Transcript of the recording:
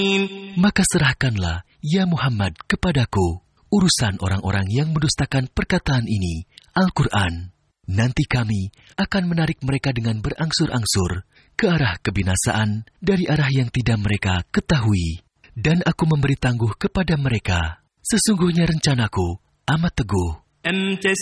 Maka serahkanlah, ya Muhammad, kepadaku urusan orang-orang yang mendustakan perkataan ini, Al-Quran. Nanti kami akan menarik mereka dengan berangsur-angsur ke arah kebinasaan dari arah yang tidak mereka ketahui. Dan aku memberi tangguh kepada mereka. Sesungguhnya rencanaku amat teguh.